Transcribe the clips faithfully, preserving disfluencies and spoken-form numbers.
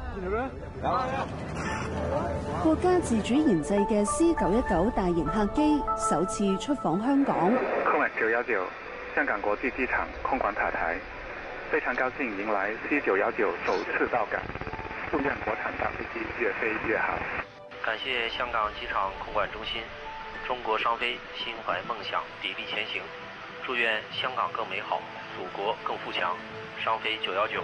國家自主研製嘅 C 九一九大型客機首次出訪香港。 空管九一九香港國際機場空管塔台，非常高興迎來 C 九一九首次到港，祝願國產大飛機越飛越好。 感謝香港機場空管中心，中國商飛心懷夢想，砥礪前行。祝願香港更美好，祖國更富強。商飛九一九。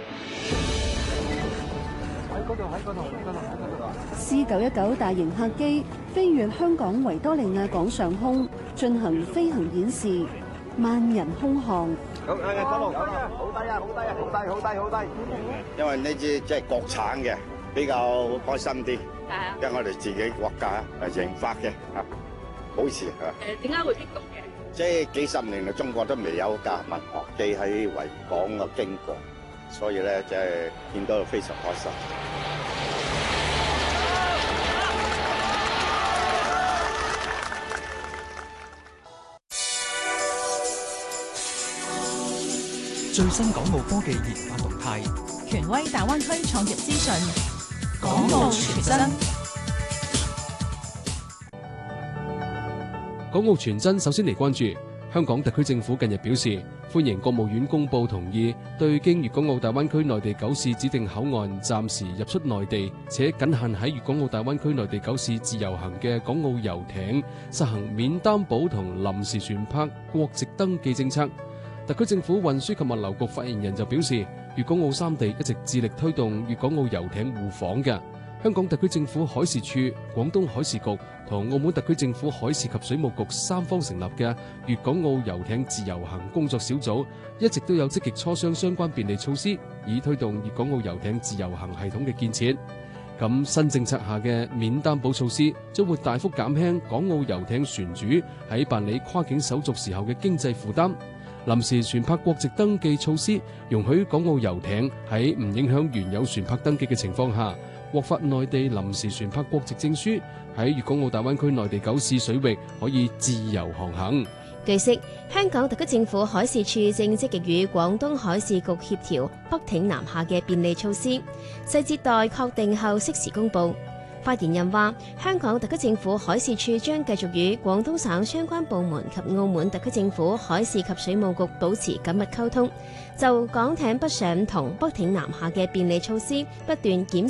喺嗰度，喺嗰度，喺嗰度，喺嗰度。 C 九一九大型客機飛越香港維多利亞港上空，進行飛行演示，萬人空巷。 好，誒，得路，好低啊，好低啊，好低啊，好低，好低，好低。 因為呢支即係國產嘅，比較開心啲。 係啊。 因為我哋自己國家係研發嘅，嚇，好事嚇。 誒，點解會激動嘅？ 即係幾十年嚟，中國都未有架民航機喺維港嘅經過，所以咧即係見到非常開心。 最新港澳科技研發動態， 權威大灣區創業資訊，港澳全真。 港澳全真首先嚟關注香港特區政府近日表示，歡迎國務院公布同意對經粵港澳大灣區內地九市指定口岸暫時入出內地，且僅限喺粵港澳大灣區內地九市自由行嘅港澳遊艇實行免擔保同臨時船舶國籍登記政策。特區政府運輸及物流局發言人就表示，粵港澳三地一直致力推動粵港澳遊艇互訪嘅。香港特區政府海事處、廣東海事局同澳門特區政府海事及水務局三方成立嘅粵港澳遊艇自由行工作小組，一直都有積極磋商相關便利措施，以推動粵港澳遊艇自由行系統嘅建設。咁新政策下嘅免擔保措施，將會大幅減輕港澳遊艇船主喺辦理跨境手續時候嘅經濟負擔。臨時船舶國籍登記措施，容許港澳遊艇喺唔影響原有船舶登記嘅情況下，獲發內地臨時船舶國籍證書，喺粵港澳大灣區內地九市水域可以自由航行。 據悉，香港特區政府海事處正積極與廣東海事局協調北挺南下嘅便利措施，細節待確定後適時公佈。發言人話，香港特區政府海事處將繼續與廣東省相關部門及澳門特區政府海事及水務局保持緊密溝通，就港艇北上同北挺南下嘅便利措施不斷檢